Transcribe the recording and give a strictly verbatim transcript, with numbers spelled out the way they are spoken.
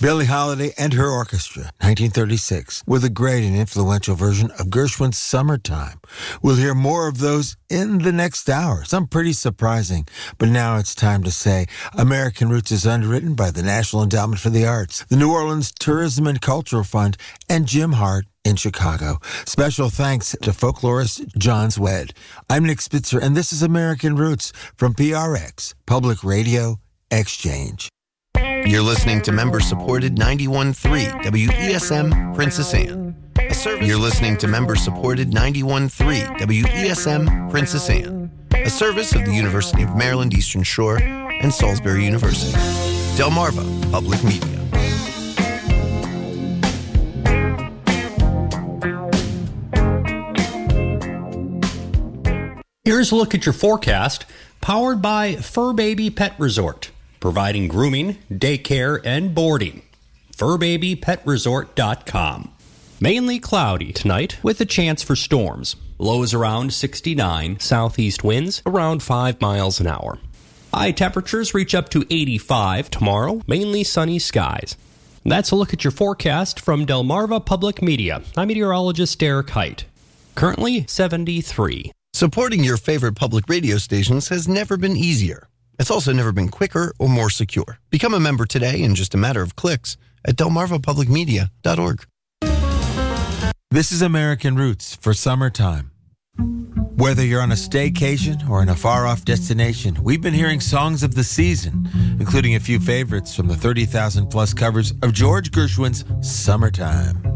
Billie Holiday and her orchestra, nineteen thirty-six, with a great and influential version of Gershwin's Summertime. We'll hear more of those in the next hour, some pretty surprising. But now it's time to say American Roots is underwritten by the National Endowment for the Arts, the New Orleans Tourism and Cultural Fund, and Jim Hart in Chicago. Special thanks to folklorist John Swed. I'm Nick Spitzer, and this is American Roots from P R X, Public Radio Exchange. You're listening to member-supported ninety-one point three W E S M Princess Anne. A service. You're listening to member-supported ninety-one point three W E S M Princess Anne, a service of the University of Maryland Eastern Shore and Salisbury University. Delmarva Public Media. Here's a look at your forecast, powered by Fur Baby Pet Resort, providing grooming, daycare, and boarding. fur baby pet resort dot com. Mainly cloudy tonight with a chance for storms. Lows around sixty-nine, southeast winds around five miles an hour. High temperatures reach up to eighty-five tomorrow, mainly sunny skies. That's a look at your forecast from Delmarva Public Media. I'm meteorologist Derek Height. Currently seventy-three. Supporting your favorite public radio stations has never been easier. It's also never been quicker or more secure. Become a member today in just a matter of clicks at delmarva public media dot org. This is American Roots for Summertime. Whether you're on a staycation or in a far-off destination, we've been hearing songs of the season, including a few favorites from the thirty thousand plus covers of George Gershwin's Summertime.